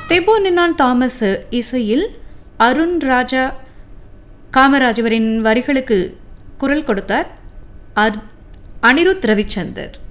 தெபோ நின்னான் Thomas இசையில் அருண் ராஜா காமராஜவரின் வரிகளுக்கு குரல் கொடுத்தார் அனிருத் ரவிச்சந்தர்.